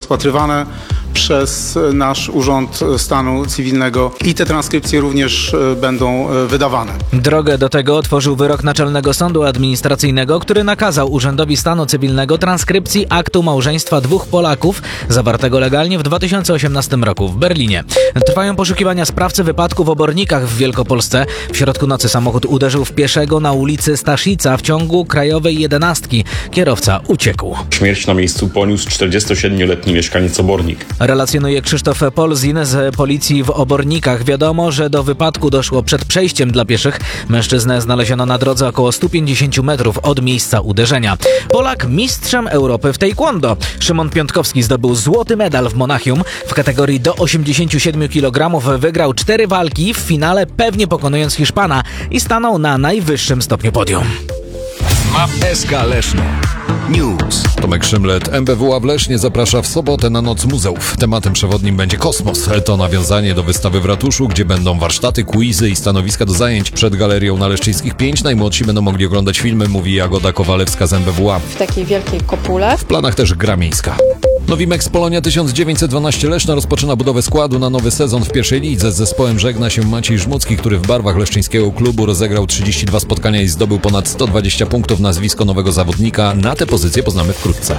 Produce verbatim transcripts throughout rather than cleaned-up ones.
rozpatrywane przez nasz Urząd Stanu Cywilnego i te transkrypcje również będą wydawane. Drogę do tego otworzył wyrok Naczelnego Sądu Administracyjnego, który nakazał Urzędowi Stanu Cywilnego transkrypcji aktu małżeństwa dwóch Polaków zawartego legalnie w dwa tysiące osiemnastym roku w Berlinie. Trwają poszukiwania sprawcy wypadku w Obornikach w Wielkopolsce. W środku nocy samochód uderzył w pieszego na ulicy Staszica w ciągu krajowej jedenastki. Kierowca uciekł. Śmierć na miejscu poniósł czterdziestosiedmioletni mieszkaniec Obornik. Relacjonuje Krzysztof Polzin z policji w Obornikach. Wiadomo, że do wypadku doszło przed przejściem dla pieszych. Mężczyznę znaleziono na drodze około stu pięćdziesięciu metrów od miejsca uderzenia. Polak mistrzem Europy w taekwondo. Szymon Piątkowski zdobył złoty medal w Monachium. W kategorii do osiemdziesięciu siedmiu kilogramów wygrał cztery walki, w finale pewnie pokonując Hiszpana i stanął na najwyższym stopniu podium. Map S K Leszno. News. Tomek Szymlet. M B W A w Lesznie zaprasza w sobotę na Noc Muzeów. Tematem przewodnim będzie kosmos. To nawiązanie do wystawy w ratuszu, gdzie będą warsztaty, quizy i stanowiska do zajęć. Przed galerią na Leszczyńskich pięć najmłodsi będą mogli oglądać filmy, mówi Jagoda Kowalewska z M B W A. W takiej wielkiej kopule. W planach też gra miejska. Nowimex Polonia tysiąc dziewięćset dwanaście Leszno rozpoczyna budowę składu na nowy sezon w pierwszej lidze. Z zespołem żegna się Maciej Żmucki, który w barwach leszczyńskiego klubu rozegrał trzydzieści dwa spotkania i zdobył ponad sto dwadzieścia punktów. Nazwisko nowego zawodnika. Na tę pozycję poznamy wkrótce.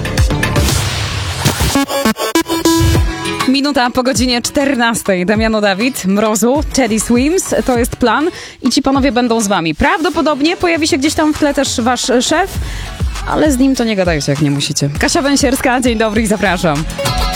Minuta po godzinie czternastej. Damiano Dawid, Mrozu, Teddy Swims. To jest plan i ci panowie będą z wami. Prawdopodobnie pojawi się gdzieś tam w tle też wasz szef, ale z nim to nie gadajcie, jak nie musicie. Kasia Węsierska, dzień dobry i zapraszam.